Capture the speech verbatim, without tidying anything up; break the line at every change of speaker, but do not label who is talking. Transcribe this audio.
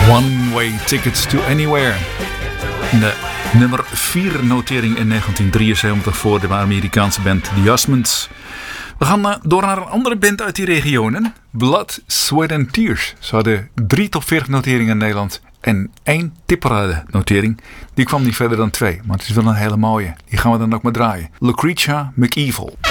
One Way Tickets to Anywhere. De nummer vier notering in negentien drieënzeventig voor de Amerikaanse band The Osmonds. We gaan door naar een andere band uit die regionen. Blood, Sweat and Tears. Ze hadden drie top veertig noteringen in Nederland en één tipparade notering. Die kwam niet verder dan twee, maar het is wel een hele mooie. Die gaan we dan ook maar draaien. Lucretia McEvil.